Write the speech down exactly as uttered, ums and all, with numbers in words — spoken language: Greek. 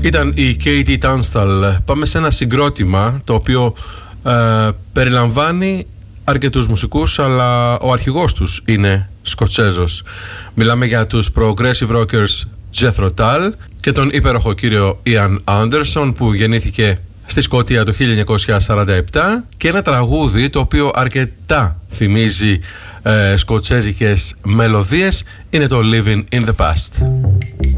Ήταν η Katie Tunstall. Πάμε σε ένα συγκρότημα το οποίο ε, περιλαμβάνει αρκετούς μουσικούς, αλλά ο αρχηγός τους είναι Σκοτσέζος. Μιλάμε για τους progressive rockers Jethro Tull και τον υπέροχο κύριο Ian Anderson, που γεννήθηκε στη Σκωτία το χίλια εννιακόσια σαράντα επτά, και ένα τραγούδι το οποίο αρκετά θυμίζει ε, σκοτσέζικες μελωδίες είναι το Living in the Past.